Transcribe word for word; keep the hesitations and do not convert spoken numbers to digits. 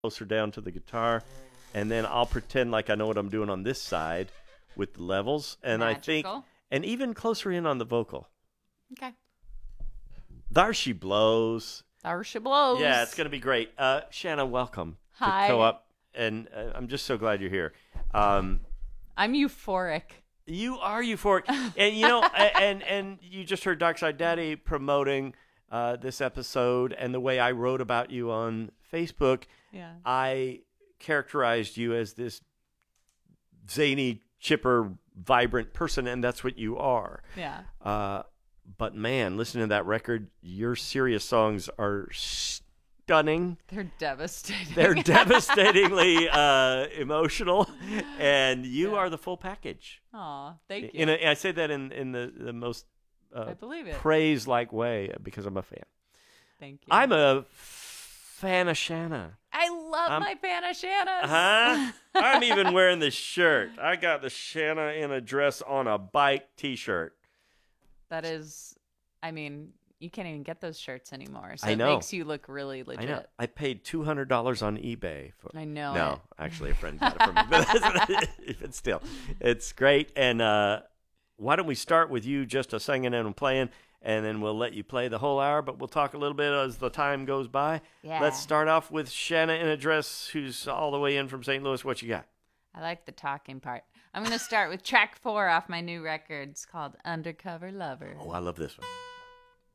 closer down to the guitar, and then I'll pretend like I know what I'm doing on this side with the levels, and Magical. I think, and even closer in on the vocal. Okay. There she blows. There she blows. Yeah, it's going to be great. Uh, Shanna, welcome Hi. to Co-op, and uh, I'm just so glad you're here. Um, I'm euphoric. You are euphoric. And, you know, and, and you just heard Darkside Daddy promoting uh, this episode, and the way I wrote about you on Facebook, Yeah. I characterized you as this zany, chipper, vibrant person, and that's what you are. Yeah. Uh, but, man, listening to that record, your serious songs are stunning. They're devastating. They're devastatingly uh, emotional, and you yeah. are the full package. Aw, thank you. In a, I say that in, in the, the most uh, I believe it. praise-like way because I'm a fan. Thank you. I'm a fan of Shanna. I love I'm, my fan of Shannas. Huh? I'm even wearing the shirt. I got the Shanna in a dress on a bike t-shirt. That is, I mean... You can't even get those shirts anymore, so I know. It makes you look really legit. I know. I paid two hundred dollars on eBay. For, I know No, it. actually, a friend got it from me. But still, it's great. And uh, why don't we start with you just a singing and playing, and then we'll let you play the whole hour, but we'll talk a little bit as the time goes by. Yeah. Let's start off with Shanna in a dress, who's all the way in from Saint Louis. What you got? I like the talking part. I'm going to start with track four off my new record. It's called Undercover Lover. Oh, I love this one.